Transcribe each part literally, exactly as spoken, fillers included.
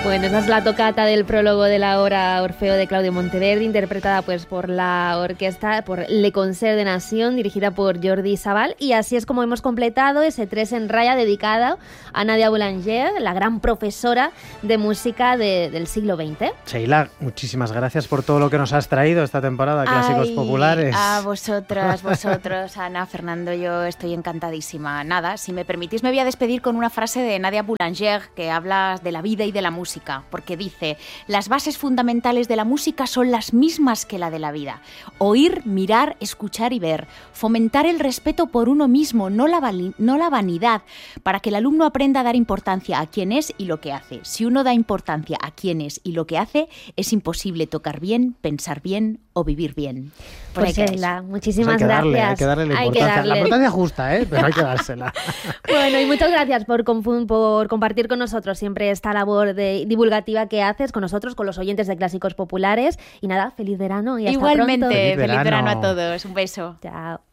Bueno, esa es la tocata del prólogo de la obra Orfeo de Claudio Monteverdi, interpretada pues por la orquesta, por Le Concert de Nation, dirigida por Jordi Sabal, y así es como hemos completado ese tres en raya dedicado a Nadia Boulanger, la gran profesora de música de, del siglo veinte. Sheila, muchísimas gracias por todo lo que nos has traído esta temporada, Clásicos Ay, Populares. A vosotras, vosotros, Ana, Fernando, yo estoy encantadísima. Nada, si me permitís me voy a despedir con una frase de Nadia Boulanger que habla de la vida y de la música. Porque dice, las bases fundamentales de la música son las mismas que la de la vida. Oír, mirar, escuchar y ver. Fomentar el respeto por uno mismo, no la, vali- no la vanidad, para que el alumno aprenda a dar importancia a quién es y lo que hace. Si uno da importancia a quién es y lo que hace, es imposible tocar bien, pensar bien o vivir bien. Por Pues Sheila, muchísimas pues hay que darle, gracias. hay que darle la Hay que importancia. darle. La importancia justa, ¿eh? Pero hay que dársela. Bueno, y muchas gracias por, confu- por compartir con nosotros siempre esta labor de divulgativa que haces con nosotros, con los oyentes de Clásicos Populares. Y nada, feliz verano y hasta Igualmente, pronto. Feliz feliz verano verano a todos. Un beso. Chao.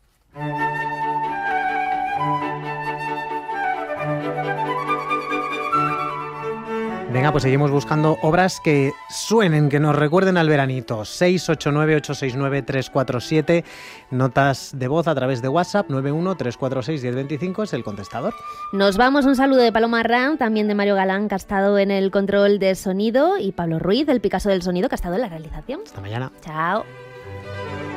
Venga, pues seguimos buscando obras que suenen, que nos recuerden al veranito. seis ocho nueve, ocho seis nueve, tres cuatro siete. Notas de voz a través de WhatsApp. nueve uno, tres cuatro seis, uno cero dos cinco es el contestador. Nos vamos, un saludo de Paloma Ram, también de Mario Galán, que ha estado en el control de sonido, y Pablo Ruiz, del Picasso del sonido, que ha estado en la realización. Hasta mañana. Chao.